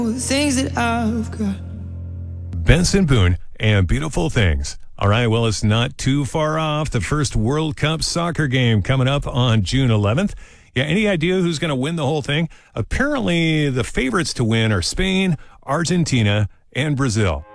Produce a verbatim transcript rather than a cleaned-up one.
The things that I've got. Benson Boone and Beautiful Things. All right, well, it's not too far off. The first World Cup soccer game coming up on June eleventh. Yeah, any idea who's going to win the whole thing? Apparently, the favorites to win are Spain, Argentina, and Brazil.